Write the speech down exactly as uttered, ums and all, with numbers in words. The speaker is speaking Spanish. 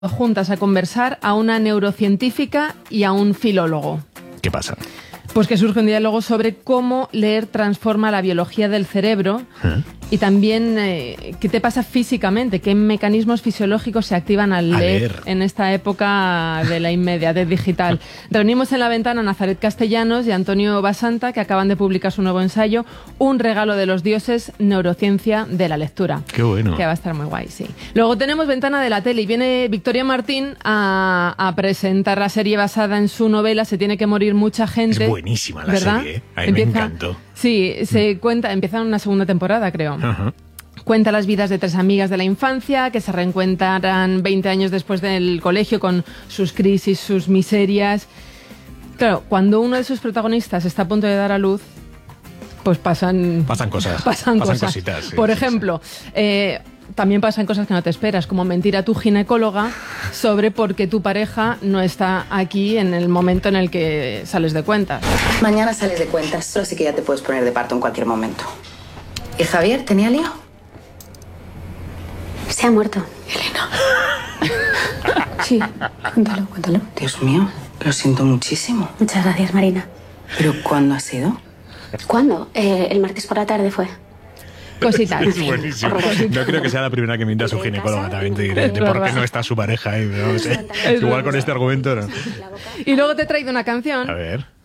juntas a conversar a una neurocientífica y a un filólogo. ¿Qué pasa? Pues que surge un diálogo sobre cómo leer transforma la biología del cerebro ¿Eh? y también eh, qué te pasa físicamente, qué mecanismos fisiológicos se activan al leer, leer en esta época de la inmediatez digital. Reunimos en La Ventana a Nazaret Castellanos y Antonio Basanta, que acaban de publicar su nuevo ensayo, Un regalo de los dioses, neurociencia de la lectura. Qué bueno. Que va a estar muy guay, sí. Luego tenemos Ventana de la Tele y viene Victoria Martín a, a presentar la serie basada en su novela Se tiene que morir mucha gente. Es buenísima la ¿verdad? serie, ¿eh? A mí empieza, me encantó. Sí, se mm. cuenta, empieza una segunda temporada, creo. Ajá. Cuenta las vidas de tres amigas de la infancia que se reencuentran veinte años después del colegio con sus crisis, sus miserias. Claro, cuando uno de sus protagonistas está a punto de dar a luz, pues pasan... Pasan cosas. Pasan, pasan cosas. Cositas. Sí, Por sí, ejemplo, sí. Eh, también pasan cosas que no te esperas, como mentir a tu ginecóloga sobre por qué tu pareja no está aquí en el momento en el que sales de cuentas. Mañana sales de cuentas, así que ya te puedes poner de parto en cualquier momento. ¿Y Javier, tenía lío? Se ha muerto. Elena. Sí, cuéntalo, cuéntalo. Dios mío, lo siento muchísimo. Muchas gracias, Marina. ¿Pero cuándo ha sido? ¿Cuándo? Eh, el martes por la tarde fue. Cositas. Es buenísimo. No creo que sea la primera que mienta a su ginecóloga, también te diré. De por qué no está su pareja ahí. No sé. Igual con este argumento no. Y luego te he traído una canción. A ver.